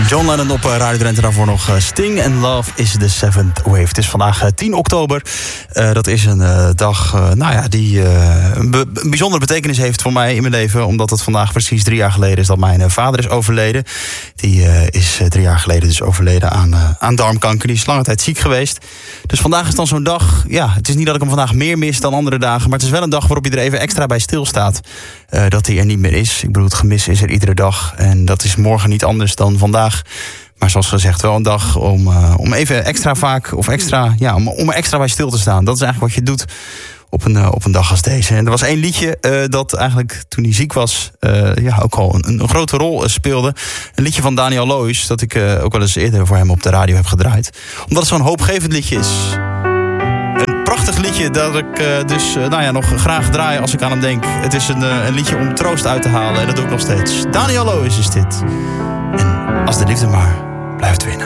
John Lennon op Radio Drenthe, daarvoor nog Sting en Love is the Seventh Wave. Het is vandaag 10 oktober. Dat is een dag die een bijzondere betekenis heeft voor mij in mijn leven. Omdat het vandaag precies 3 jaar geleden is dat mijn vader is overleden. Die is 3 jaar geleden dus overleden aan darmkanker. Die is lange tijd ziek geweest. Dus vandaag is dan zo'n dag. Ja, het is niet dat ik hem vandaag meer mis dan andere dagen. Maar het is wel een dag waarop je er even extra bij stilstaat. Dat hij er niet meer is. Ik bedoel, het gemis is er iedere dag. En dat is morgen niet anders dan vandaag. Maar zoals gezegd, wel een dag om even extra vaak of extra, om er extra bij stil te staan. Dat is eigenlijk wat je doet op een dag als deze. En er was 1 liedje dat eigenlijk toen hij ziek was ook al een grote rol speelde. Een liedje van Daniel Loos, dat ik ook wel eens eerder voor hem op de radio heb gedraaid. Omdat het zo'n hoopgevend liedje is. Een prachtig liedje dat ik nog graag draai als ik aan hem denk. Het is een liedje om troost uit te halen en dat doe ik nog steeds. Daniel Loos is dit. En als de liefde maar blijft winnen.